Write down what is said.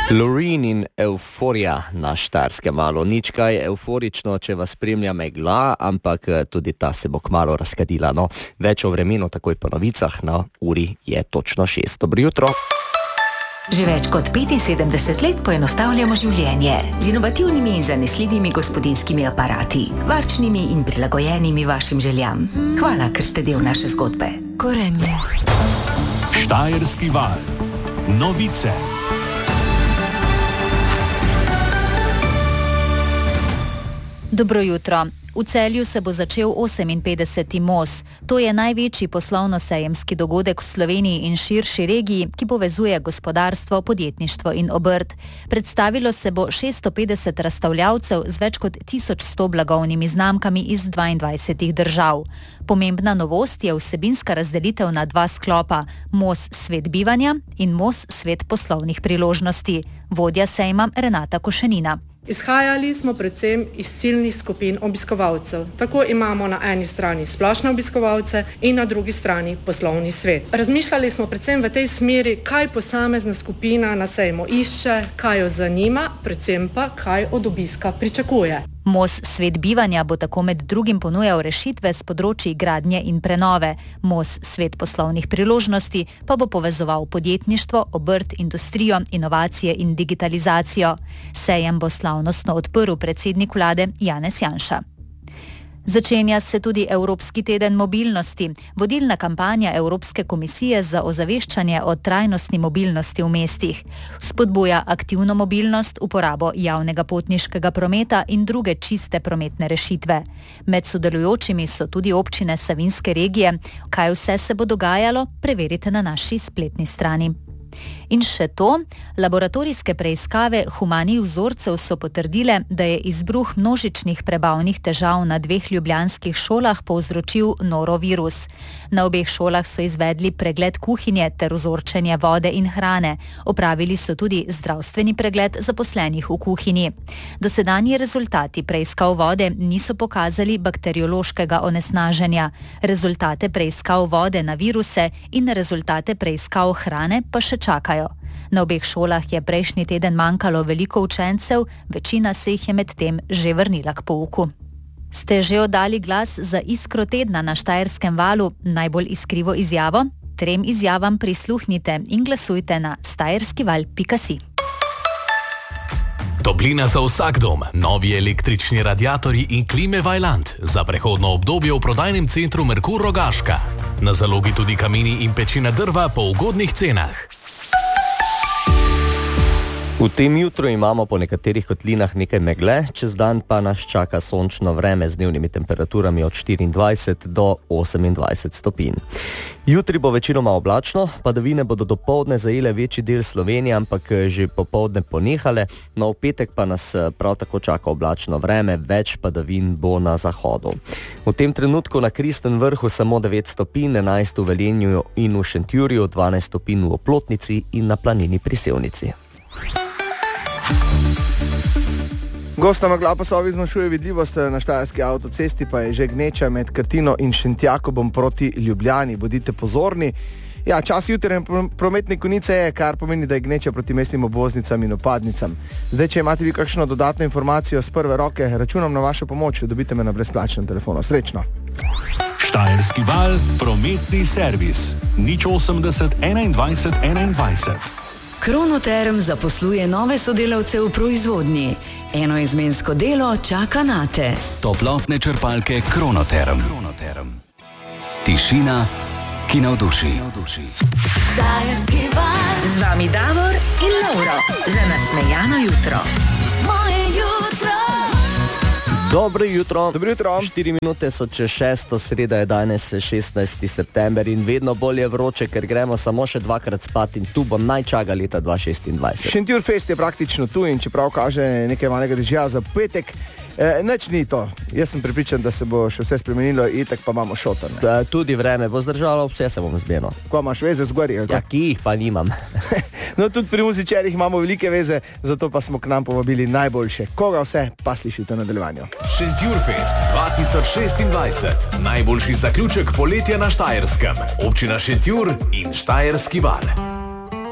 Loreen in Euforija na Štajerskem valu. Nič kaj euforično, če vas spremlja megla, ampak tudi ta se bo kmalu razkadila. No, več o vremenu takoj po novicah, na uri je točno 6. Dobro jutro. Že več kot 75 let poenostavljamo življenje z inovativnimi in zanesljivimi gospodinjskimi aparati, varčnimi in prilagojenimi vašim željam. Hvala, ker ste del naše zgodbe. Gorenje. Štajerski val. Novice. Dobro jutro. V Celju se bo začel 58. MOS. To je največji poslovno-sejemski dogodek v Sloveniji in širši regiji, ki povezuje gospodarstvo, podjetništvo in obrt. Predstavilo se bo 650 razstavljavcev z več kot 1100 blagovnimi znamkami iz 22 držav. Pomembna novost je vsebinska razdelitev na dva sklopa, MOS svet bivanja in MOS svet poslovnih priložnosti. Vodja sejma Renata Košenina. Izhajali smo predvsem iz ciljnih skupin obiskovalcev. Tako imamo na eni strani splošne obiskovalce in na drugi strani poslovni svet. Razmišljali smo predvsem v tej smeri, kaj posamezna skupina na sejmu išče, kaj jo zanima, predvsem pa kaj od obiska pričakuje. MOS svet bivanja bo tako med drugim ponujal rešitve s področji gradnje in prenove. MOS svet poslovnih priložnosti pa bo povezoval podjetništvo, obrt, industrijo, inovacije in digitalizacijo. Sejem bo slavnostno odprl predsednik vlade Janez Janša. Začenja se tudi Evropski teden mobilnosti, vodilna kampanja Evropske komisije za ozaveščanje o trajnostni mobilnosti v mestih. Spodbuja aktivno mobilnost, uporabo javnega potniškega prometa in druge čiste prometne rešitve. Med sodelujočimi so tudi občine Savinjske regije. Kaj vse se bo dogajalo, preverite na naši spletni strani. In še to, laboratorijske preiskave humanih vzorcev so potrdile, da je izbruh množičnih prebavnih težav na 2 ljubljanskih šolah povzročil norovirus. Na obeh šolah so izvedli pregled kuhinje ter vzorčenje vode in hrane. Opravili so tudi zdravstveni pregled zaposlenih v kuhinji. Dosedanji rezultati preiskav vode niso pokazali bakteriološkega onesnaženja. Rezultate preiskav vode na viruse in rezultate preiskav hrane pa še čakajo. Na obeh šolah je prejšnji teden manjkalo veliko učencev, večina se jih je medtem že vrnila k pouku. Ste že oddali glas za iskro tedna na Štajerskem valu, najbolj iskrivo izjavo? 3 izjavam prisluhnite in glasujte na stajerskival.si. Toplina za vsak dom, novi električni radiatorji in klime Vaillant za prehodno obdobje v prodajnem centru Merkur Rogaška. Na zalogi tudi kamini in pečina drva po ugodnih cenah. V tem jutru imamo po nekaterih kotlinah nekaj megle, čez dan pa nas čaka sončno vreme z dnevnimi temperaturami od 24 do 28 stopinj. Jutri bo večinoma oblačno, padavine bodo dopoldne zajele večji del Slovenije, ampak že popoldne ponehale, no v petek pa nas prav tako čaka oblačno vreme, več padavin bo na zahodu. V tem trenutku na Kristen vrhu samo 9 stopinj, 11 v Velenju in v Šentjurju, 12 stopinj v Oplotnici in na planini pri Sevnici. Gosta megla pasovi zmanjšuje vidljivost, na štajerski avtocesti pa je že gneča med Krtino in Šentjakobom proti Ljubljani. Bodite pozorni. Ja, čas jutranje prometne konice je, kar pomeni, da je gneča proti mestnim obvoznicam in opadnicam. Zdaj, če imate vi kakšno dodatno informacijo z prve roke, računam na vašo pomoč, dobite me na brezplačnem telefonu. Srečno! Štajerski val, prometni servis. 080 21 21. Kronoterm zaposluje nove sodelavce v proizvodnji. Enoizmensko delo čaka nate. Toplotne črpalke Kronoterm. Tišina, ki navduši. Štajerski val. Z vami Davor in Lauro. Za nasmejano jutro. Moje jutro. Dobro jutro. Dobro jutro. 4 minute so čez 6, sreda je danes 16. september in vedno bolje vroče, ker gremo samo še 2krat spat in tu bom najčaga leta 2026. Šentjur Fest je praktično tu in čeprav kaže nekaj malega dežja za petek, nič ni to. Jaz sem prepričan, da se bo še vse spremenilo, itak pa imamo šotor. Tudi vreme bo zdržalo, vse se bom zbeno. Ko imaš veze z gori? Ja, ki jih pa nimam. No, tudi pri muzičerih imamo velike veze, zato pa smo k nam povabili najboljše. Koga vse pa slišite v nadaljevanju? Šentjurfest 2026. Najboljši zaključek poletja na Štajerskem. Občina Šentjur in Štajerski val.